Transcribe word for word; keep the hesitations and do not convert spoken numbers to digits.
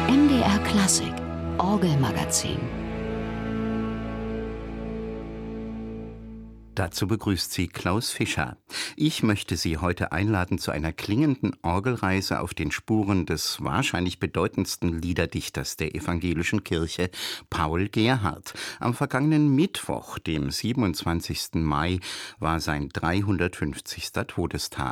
M D R Klassik Orgelmagazin. Dazu begrüßt Sie Klaus Fischer. Ich möchte Sie heute einladen zu einer klingenden Orgelreise auf den Spuren des wahrscheinlich bedeutendsten Liederdichters der evangelischen Kirche, Paul Gerhardt. Am vergangenen Mittwoch, dem siebenundzwanzigsten Mai, war sein dreihundertfünfzigster Todestag.